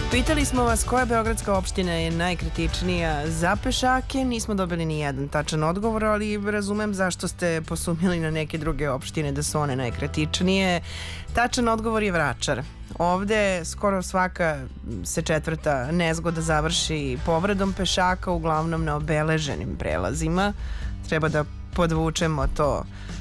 Pitali smo vas koja beogradska opština je najkritičnija za pešake, nismo dobili ni jedan tačan odgovor, ali razumem zašto ste posumnjali na neke druge opštine da su one najkritičnije. Tačan odgovor je Vračar. Ovde skoro svaka se četvrta nezgoda završi povredom pešaka, uglavnom na obeleženim prelazima. Treba da podvučemo to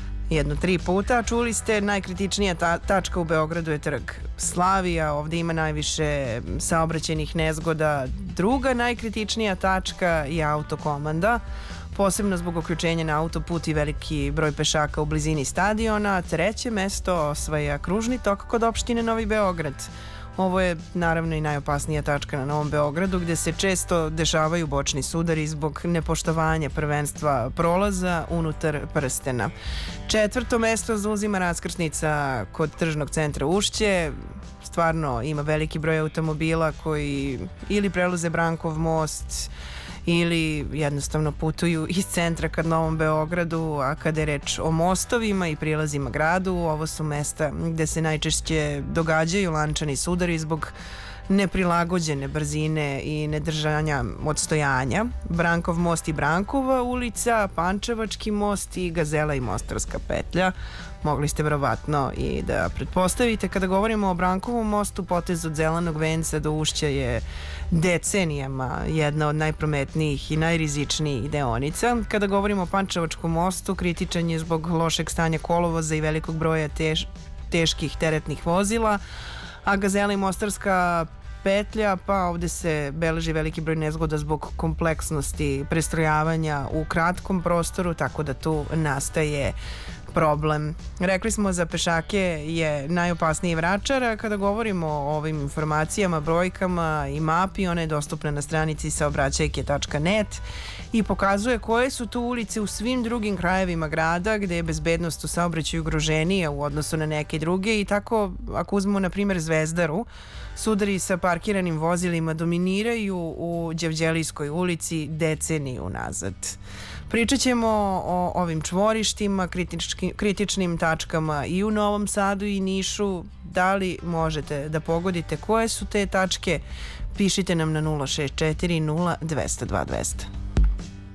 3 puta. Čuli ste, najkritičnija tačka u Beogradu je Trg Slavija, ovde ima najviše saobraćajnih nezgoda. Druga najkritičnija tačka je Autokomanda, posebno zbog uključenja na autoput i veliki broj pešaka u blizini stadiona. Treće mesto osvaja kružni tok kod opštine Novi Beograd. Ovo je naravno i najopasnija tačka na Novom Beogradu, gde se često dešavaju bočni sudari zbog nepoštovanja prvenstva prolaza unutar prstena. Četvrto mesto zauzima raskrsnica kod tržnog centra Ušće. Stvarno ima veliki broj automobila koji ili prelaze Brankov most ili jednostavno putuju iz centra ka Novom Beogradu, a kada je reč o mostovima i prilazima gradu, ovo su mesta gde se najčešće događaju lančani sudari zbog neprilagođene brzine i nedržanja odstojanja. Brankov most i Brankova ulica, Pančevački most i Gazela i Mostarska petlja. Mogli ste verovatno i da pretpostavite. Kada govorimo o Brankovom mostu, potez od Zelenog venca do Ušća je decenijama jedna od najprometnijih i najrizičnijih deonica. Kada govorimo o Pančevačkom mostu, kritičan je zbog lošeg stanja kolovoza i velikog broja teških teretnih vozila, a Gazela i Mostarska petlja, pa ovde se beleži veliki broj nezgoda zbog kompleksnosti prestrojavanja u kratkom prostoru, tako da tu nastaje problem. Rekli smo, za pešake je najopasniji Vračar, a kada govorimo o ovim informacijama, brojkama i mapi, ona je dostupna na stranici saobraćajke.net i pokazuje koje su tu ulice u svim drugim krajevima grada gde je bezbednost u saobraćaju ugroženija u odnosu na neke druge. I tako, ako uzmemo na primjer Zvezdaru, sudari sa parkiranim vozilima dominiraju u Đevđelijskoj ulici deceniju nazad. Pričat ćemo o ovim čvorištima, kritičnim tačkama i u Novom Sadu i Nišu. Da li možete da pogodite koje su te tačke? Pišite nam na 064 0 202 200.